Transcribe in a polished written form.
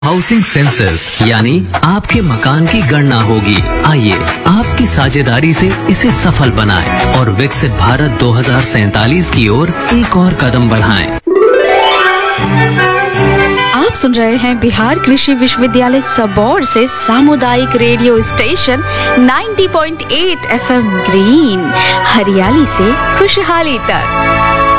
Housing census यानी आपके मकान की गणना होगी। आइए आपकी साझेदारी से इसे सफल बनाएं और विकसित भारत 2047 की ओर एक और कदम बढ़ाएं। आप सुन रहे हैं बिहार कृषि विश्वविद्यालय सबौर से सामुदायिक रेडियो स्टेशन 90.8 FM ग्रीन, हरियाली से खुशहाली तक।